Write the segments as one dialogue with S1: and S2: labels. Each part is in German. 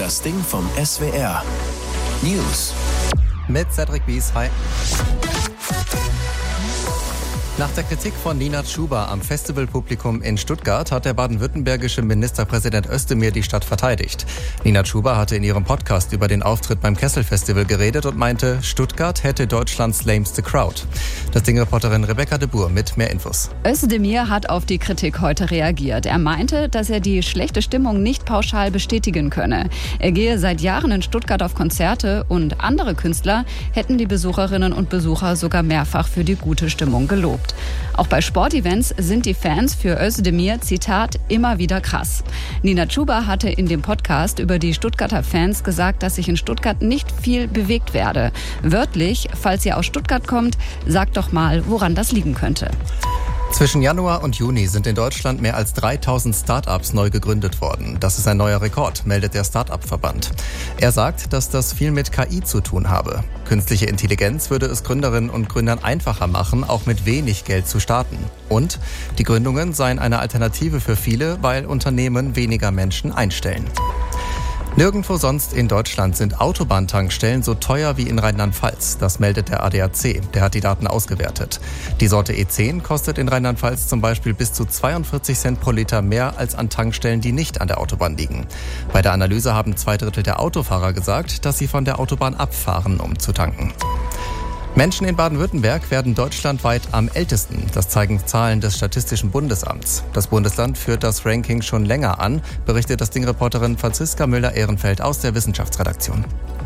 S1: Das Ding vom SWR. News.
S2: Mit Cedric Bies, hi. Nach der Kritik von Nina Chuba am Festivalpublikum in Stuttgart hat der baden-württembergische Ministerpräsident Özdemir die Stadt verteidigt. Nina Chuba hatte in ihrem Podcast über den Auftritt beim Kessel-Festival geredet und meinte, Stuttgart hätte Deutschlands lameste Crowd. Das Ding-Reporterin Rebecca de Boer mit mehr Infos.
S3: Özdemir hat auf die Kritik heute reagiert. Er meinte, dass er die schlechte Stimmung nicht pauschal bestätigen könne. Er gehe seit Jahren in Stuttgart auf Konzerte und andere Künstler hätten die Besucherinnen und Besucher sogar mehrfach für die gute Stimmung gelobt. Auch bei Sportevents sind die Fans für Özdemir, Zitat, immer wieder krass. Nina Chuba hatte in dem Podcast über die Stuttgarter Fans gesagt, dass sich in Stuttgart nicht viel bewegt werde. Wörtlich, falls ihr aus Stuttgart kommt, sagt doch mal, woran das liegen könnte.
S2: Zwischen Januar und Juni sind in Deutschland mehr als 3000 Start-ups neu gegründet worden. Das ist ein neuer Rekord, meldet der Start-up-Verband. Er sagt, dass das viel mit KI zu tun habe. Künstliche Intelligenz würde es Gründerinnen und Gründern einfacher machen, auch mit wenig Geld zu starten. Und die Gründungen seien eine Alternative für viele, weil Unternehmen weniger Menschen einstellen. Nirgendwo sonst in Deutschland sind Autobahntankstellen so teuer wie in Rheinland-Pfalz. Das meldet der ADAC. Der hat die Daten ausgewertet. Die Sorte E10 kostet in Rheinland-Pfalz zum Beispiel bis zu 42 Cent pro Liter mehr als an Tankstellen, die nicht an der Autobahn liegen. Bei der Analyse haben 2/3 der Autofahrer gesagt, dass sie von der Autobahn abfahren, um zu tanken. Menschen in Baden-Württemberg werden deutschlandweit am ältesten. Das zeigen Zahlen des Statistischen Bundesamts. Das Bundesland führt das Ranking schon länger an, berichtet das Ding-Reporterin Franziska Müller-Ehrenfeld aus der Wissenschaftsredaktion.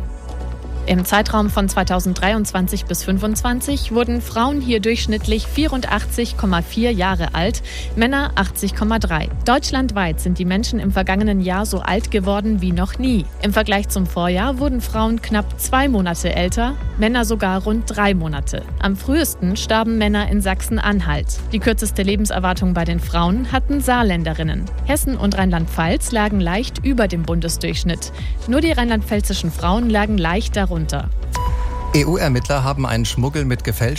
S4: Im Zeitraum von 2023 bis 2025 wurden Frauen hier durchschnittlich 84,4 Jahre alt, Männer 80,3. Deutschlandweit sind die Menschen im vergangenen Jahr so alt geworden wie noch nie. Im Vergleich zum Vorjahr wurden Frauen knapp 2 Monate älter, Männer sogar rund 3 Monate. Am frühesten starben Männer in Sachsen-Anhalt. Die kürzeste Lebenserwartung bei den Frauen hatten Saarländerinnen. Hessen und Rheinland-Pfalz lagen leicht über dem Bundesdurchschnitt. Nur die rheinland-pfälzischen Frauen lagen leicht darunter.
S2: EU-Ermittler haben einen Schmuggel mit gefälschten